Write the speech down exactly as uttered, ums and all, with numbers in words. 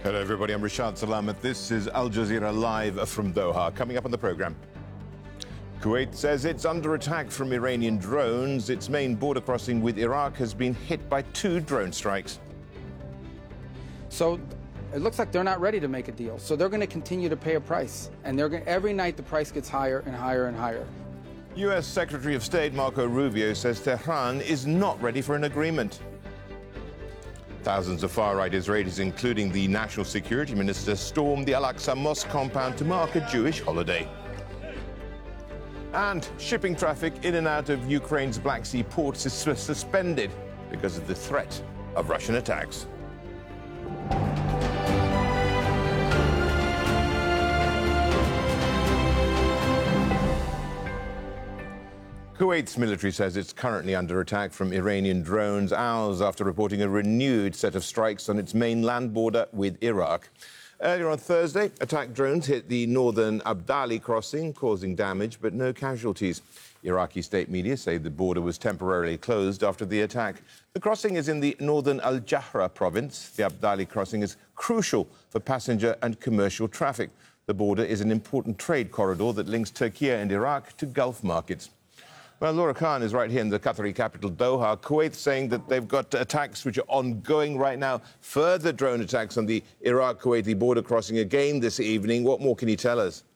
Hello, everybody. I'm Rashad Salamat. This is Al Jazeera Live from Doha. Coming up on the program, Kuwait says it's under attack from Iranian drones. Its main border crossing with Iraq has been hit by two drone strikes. So it looks like they're not ready to make a deal. So they're going to continue to pay a price. And they're going every night the price gets higher and higher and higher. U S Secretary of State Marco Rubio says Tehran is not ready for an agreement. Thousands of far-right Israelis, including the National Security Minister, stormed the Al-Aqsa Mosque compound to mark a Jewish holiday. And shipping traffic in and out of Ukraine's Black Sea ports is suspended because of the threat of Russian attacks. Kuwait's military says it's currently under attack from Iranian drones, hours after reporting a renewed set of strikes on its main land border with Iraq. Earlier on Thursday, attack drones hit the northern Abdali crossing, causing damage but no casualties. Iraqi state media say the border was temporarily closed after the attack. The crossing is in the northern Al-Jahra province. The Abdali crossing is crucial for passenger and commercial traffic. The border is an important trade corridor that links Turkey and Iraq to Gulf markets. Well, Laura Khan is right here in the Qatari capital, Doha. Kuwait saying that they've got attacks which are ongoing right now. Further drone attacks on the Iraq-Kuwaiti border crossing again this evening. What more can you tell us?